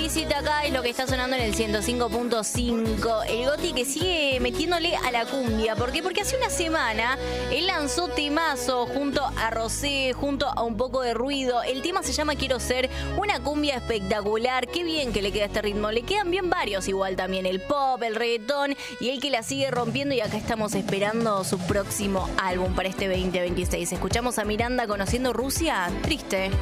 visita acá es lo que está sonando en el 105.5. El Goti que sigue metiéndole a la cumbia. ¿Por qué? Porque hace una semana él lanzó temazo junto a Rosé, junto a Un Poco de Ruido. El tema se llama Quiero Ser, una cumbia espectacular. Qué bien que le queda este ritmo. Le quedan bien varios igual también. El pop, el reggaetón y él que la sigue rompiendo. Y acá estamos esperando su próximo álbum para este 2026. Escuchamos a Miranda Conociendo Rusia. Triste.